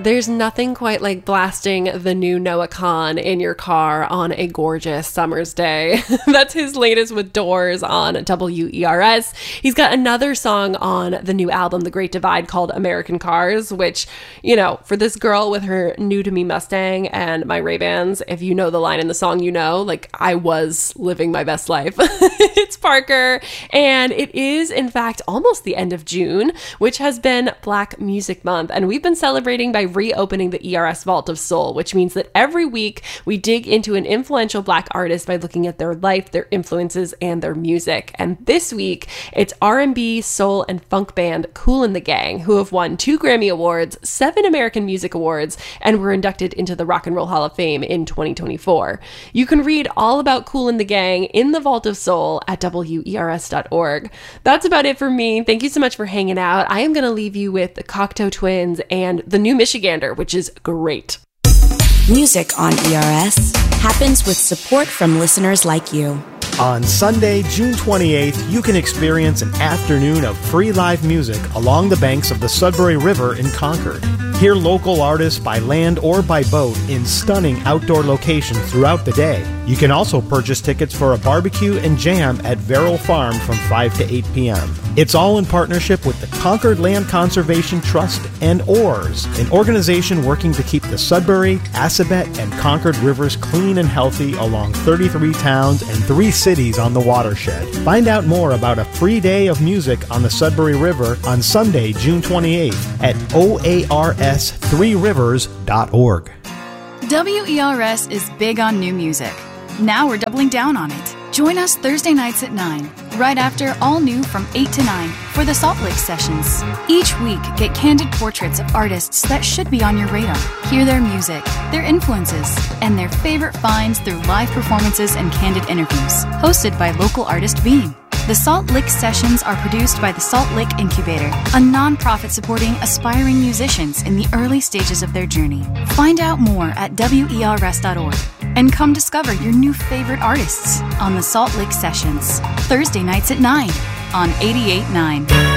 There's nothing quite like blasting the new Noah Kahan in your car on a gorgeous summer's day. That's his latest with Doors on WERS. He's got another song on the new album, The Great Divide, called American Cars, which, you know, for this girl with her new to me Mustang and my Ray-Bans, if you know the line in the song, you know, like, I was living my best life. It's Parker, and it is, in fact, almost the end of June, which has been Black Music Month, and we've been celebrating by reopening the ERS Vault of Soul, which means that every week we dig into an influential Black artist by looking at their life, their influences, and their music. And this week, it's R&B, soul, and funk band Kool and the Gang, who have won 2 Grammy Awards, 7 American Music Awards, and were inducted into the Rock and Roll Hall of Fame in 2024. You can read all about Kool and the Gang in the Vault of Soul at WERS.org. That's about it for me. Thank you so much for hanging out. I am going to leave you with the Cocteau Twins and the New Michigander, which is great. Music on ERS happens with support from listeners like you. On Sunday, June 28th, you can experience an afternoon of free live music along the banks of the Sudbury River in Concord. Hear local artists by land or by boat in stunning outdoor locations throughout the day. You can also purchase tickets for a barbecue and jam at Verrill Farm from 5 to 8 p.m. It's all in partnership with the Concord Land Conservation Trust and OARS, an organization working to keep the Sudbury, Assabet, and Concord rivers clean and healthy along 33 towns and 3 cities on the watershed. Find out more about a free day of music on the Sudbury River on Sunday, June 28th at OARS3rivers.org. WERS is big on new music. Now we're doubling down on it. Join us Thursday nights at 9, right after All New from 8 to 9 for the Salt Lick Sessions. Each week, get candid portraits of artists that should be on your radar. Hear their music, their influences, and their favorite finds through live performances and candid interviews. Hosted by local artist Beam. The Salt Lick Sessions are produced by the Salt Lick Incubator, a nonprofit supporting aspiring musicians in the early stages of their journey. Find out more at WERS.org and come discover your new favorite artists on the Salt Lick Sessions, Thursday nights at 9 on 88.9.